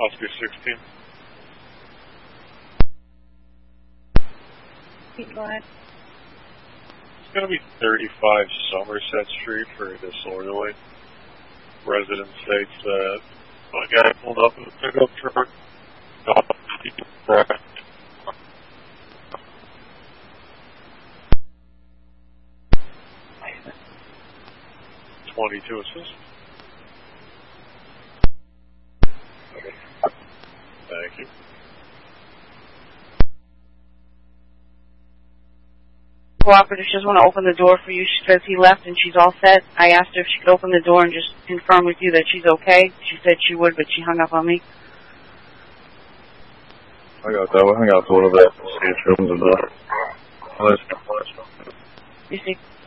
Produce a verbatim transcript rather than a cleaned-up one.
Oscar sixteen. Go ahead. It's going to be thirty-five Somerset Street for disorderly. Resident states that a guy pulled up in a pickup truck. twenty-two assist. Okay. Thank you. Cooperative, she doesn't want to open the door for you. She says he left and she's all set. I asked her if she could open the door and just confirm with you that she's okay. She said she would, but she hung up on me. I got that. I hung out to one of the stage rooms and the... You see?